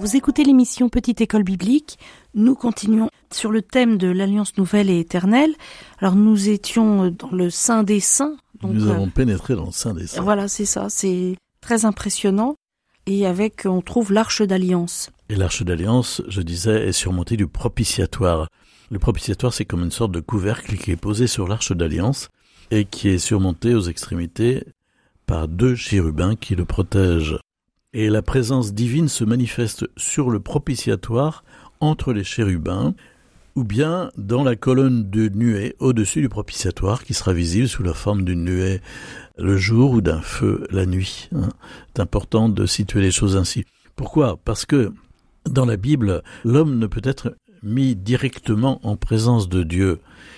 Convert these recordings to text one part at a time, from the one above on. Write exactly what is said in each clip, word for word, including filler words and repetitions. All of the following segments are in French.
Vous écoutez l'émission Petite École Biblique. Nous continuons sur le thème de l'Alliance Nouvelle et Éternelle. Alors nous étions dans le Saint des Saints. Donc, nous avons euh, pénétré dans le Saint des Saints. Voilà, c'est ça. C'est très impressionnant. Et avec, on trouve l'Arche d'Alliance. Et l'Arche d'Alliance, je disais, est surmontée du propitiatoire. Le propitiatoire, c'est comme une sorte de couvercle qui est posé sur l'Arche d'Alliance et qui est surmonté aux extrémités par deux chérubins qui le protègent. Et la présence divine se manifeste sur le propitiatoire entre les chérubins ou bien dans la colonne de nuée au-dessus du propitiatoire qui sera visible sous la forme d'une nuée le jour ou d'un feu la nuit. Hein. C'est important de situer les choses ainsi. Pourquoi ? Parce que dans la Bible, l'homme ne peut être mis directement en présence de Dieu.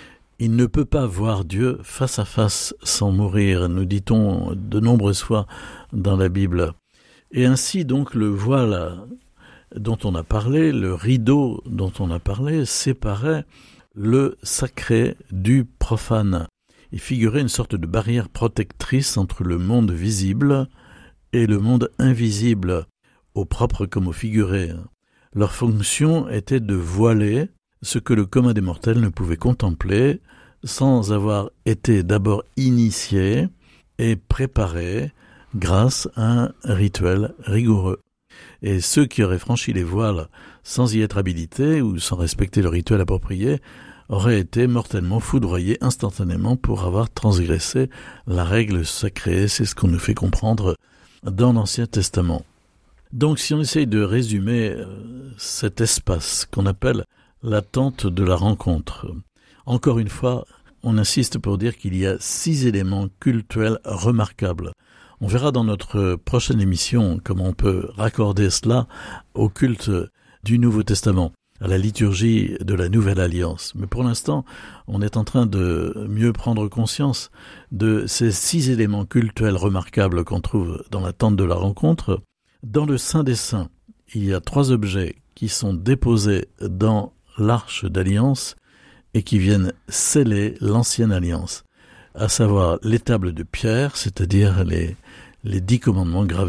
Il ne peut pas voir Dieu face à face sans mourir, nous dit-on de nombreuses fois dans la Bible. Et ainsi donc le voile dont on a parlé, le rideau dont on a parlé, séparait le sacré du profane. Il figurait une sorte de barrière protectrice entre le monde visible et le monde invisible, au propre comme au figuré. Leur fonction était de voiler ce que le commun des mortels ne pouvait contempler sans avoir été d'abord initié et préparé grâce à un rituel rigoureux. Et ceux qui auraient franchi les voiles sans y être habilités ou sans respecter le rituel approprié auraient été mortellement foudroyés instantanément pour avoir transgressé la règle sacrée. C'est ce qu'on nous fait comprendre dans l'Ancien Testament. Donc si on essaye de résumer euh, cet espace qu'on appelle la tente de la rencontre, encore une fois, on insiste pour dire qu'il y a six éléments cultuels remarquables. On verra dans notre prochaine émission comment on peut raccorder cela au culte du Nouveau Testament, à la liturgie de la Nouvelle Alliance. Mais pour l'instant, on est en train de mieux prendre conscience de ces six éléments cultuels remarquables qu'on trouve dans la tente de la rencontre. Dans le Saint des Saints, il y a trois objets qui sont déposés dans l'Arche d'Alliance et qui viennent sceller l'Ancienne Alliance, à savoir les tables de pierre, c'est-à-dire les, les dix commandements gravés